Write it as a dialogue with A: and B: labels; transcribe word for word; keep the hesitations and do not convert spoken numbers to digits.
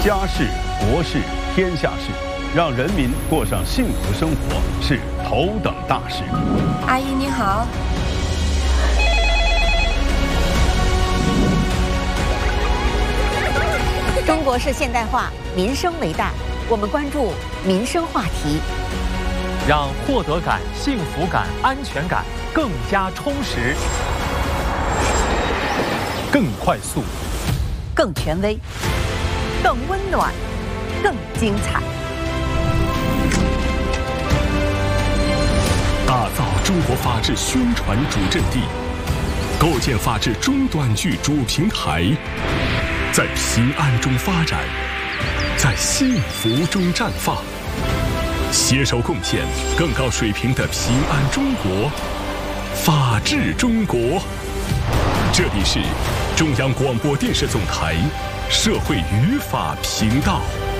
A: 家事、国事、天下事，让人民过上幸福生活是头等大事。
B: 阿姨您好。
C: 中国式现代化，民生为大，我们关注民生话题，
D: 让获得感、幸福感、安全感更加充实、更快速、
C: 更权威、更温暖、更精彩。
E: 打造中国法治宣传主阵地，构建法治中短剧主平台，在平安中发展，在幸福中绽放，携手贡献更高水平的平安中国、法治中国。这里是中央广播电视总台社会与法频道。